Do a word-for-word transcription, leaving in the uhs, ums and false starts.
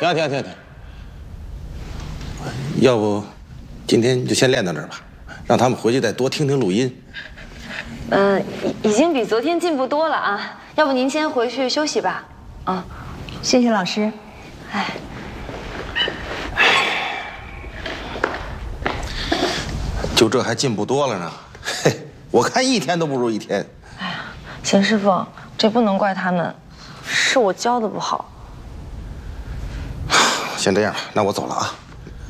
停停停停，要不今天就先练到这儿吧，让他们回去再多听听录音。 嗯、呃，已已经比昨天进步多了啊。要不您先回去休息吧。啊， 谢谢老师。 哎。 就这还进步多了呢，嘿，我看一天都不如一天。 哎呀，邢师傅，这不能怪他们，是我教的不好。 先这样吧，那我走了啊。